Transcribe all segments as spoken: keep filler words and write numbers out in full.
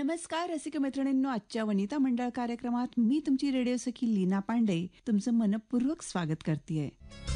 नमस्कार रसिक मैत्रिणींनो, आजच्या वनिता मंडळ कार्यक्रमात मी तुमची रेडिओ सखी लीना पांडे तुमचं मनपूर्वक स्वागत करते.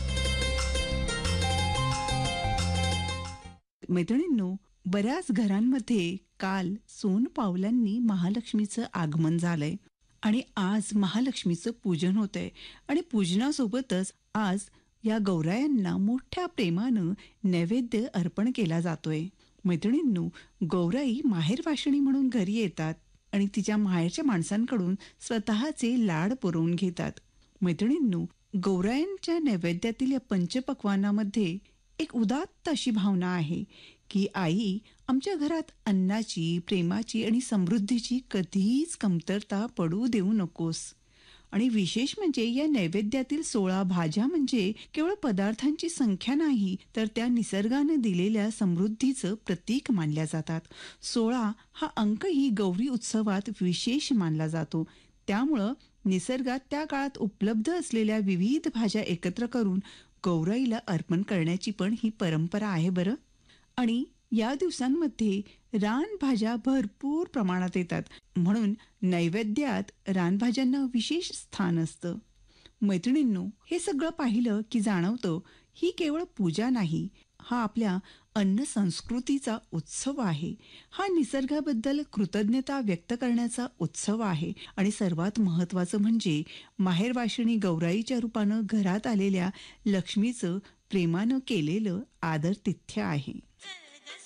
मैत्रिणींनो, बऱ्याच घरांमध्ये काल सोनपावलांनी महालक्ष्मीचं आगमन झालंय आणि आज महालक्ष्मीचं पूजन होतंय आणि पूजनासोबतच आज या गौरायांना मोठ्या प्रेमानं नैवेद्य अर्पण केला जातोय. मैत्रिणींनो, गौराई माहेरवाशिणी म्हणून घरी येतात आणि तिच्या माहेरच्या माणसांकडून स्वतःचे लाड पुरवून घेतात. मैत्रिणींनो, गौरायांच्या नैवेद्यातील या पंचपक्वानामध्ये एक उदात्त अशी भावना आहे की आई, आमच्या घरात अन्नाची, प्रेमाची आणि समृद्धीची कधीच कमतरता पडू देऊ नकोस. आणि विशेष म्हणजे या नैवेद्यातील सोळा भाज्या म्हणजे केवळ पदार्थांची संख्या नाही, तर त्या निसर्गाने दिलेल्या समृद्धीचं प्रतीक मानल्या जातात. सोळा हा अंकही गौरी उत्सवात विशेष मानला जातो. त्यामुळं निसर्गात त्या काळात उपलब्ध असलेल्या विविध भाज्या एकत्र करून गौराईला अर्पण करण्याची पण ही परंपरा आहे बरं. आणि या दिवसांमध्ये रानभाज्या भरपूर प्रमाणात येतात, म्हणून नैवेद्यात रानभाज्यांना विशेष स्थान असतं. मैत्रिणींनो, हे सगळं पाहिलं की जाणवतं ही केवळ पूजा नाही, हा आपल्या अन्न संस्कृतीचा उत्सव आहे. हा निसर्गाबद्दल कृतज्ञता व्यक्त करण्याचा उत्सव आहे. आणि सर्वात महत्त्वाचं म्हणजे माहेरवाशिणी गौराईच्या रूपानं घरात आलेल्या लक्ष्मीचं प्रेमानं केलेलं आदरातिथ्य आहे.